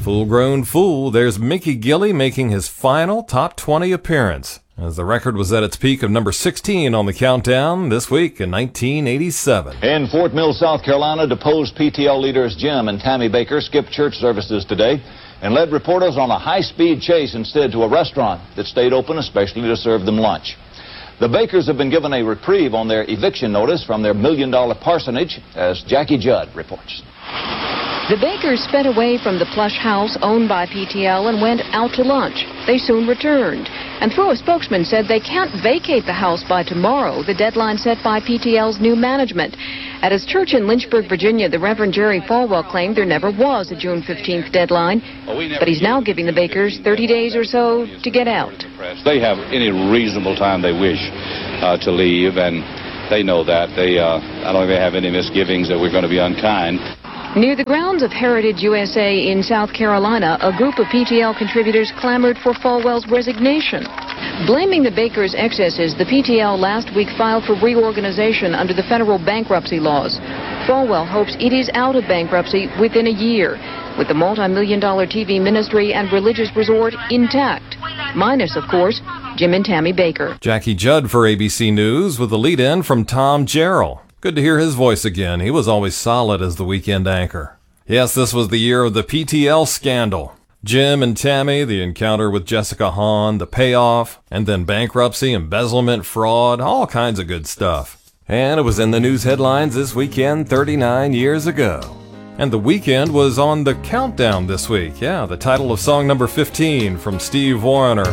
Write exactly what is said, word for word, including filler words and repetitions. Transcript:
Full Grown Fool, there's Mickey Gilley making his final top twenty appearance, as the record was at its peak of number sixteen on the countdown this week in nineteen eighty-seven. In Fort Mill, South Carolina, deposed P T L leaders Jim and Tammy Bakker skipped church services today and led reporters on a high-speed chase instead to a restaurant that stayed open especially to serve them lunch. The Bakkers have been given a reprieve on their eviction notice from their million-dollar parsonage, as Jackie Judd reports. The Bakkers sped away from the plush house owned by P T L and went out to lunch. They soon returned. And though a spokesman said they can't vacate the house by tomorrow, the deadline set by P T L's new management. At his church in Lynchburg, Virginia, the Reverend Jerry Falwell claimed there never was a June fifteenth deadline. But he's now giving the Bakkers thirty days or so to get out. They have any reasonable time they wish uh, to leave, and they know that. They, uh, I don't think they have any misgivings that we're going to be unkind. Near the grounds of Heritage U S A in South Carolina, a group of P T L contributors clamored for Falwell's resignation. Blaming the Bakkers' excesses, the P T L last week filed for reorganization under the federal bankruptcy laws. Falwell hopes it is out of bankruptcy within a year, with the multi-million dollar T V ministry and religious resort intact. Minus, of course, Jim and Tammy Bakker. Jackie Judd for A B C News with the lead-in from Tom Jarrell. Good to hear his voice again. He was always solid as the weekend anchor. Yes, this was the year of the P T L scandal. Jim and Tammy, the encounter with Jessica Hahn, the payoff, and then bankruptcy, embezzlement, fraud, all kinds of good stuff. And it was in the news headlines this weekend thirty-nine years ago. And the weekend was on the countdown this week. Yeah, the title of song number fifteen from Steve Wariner.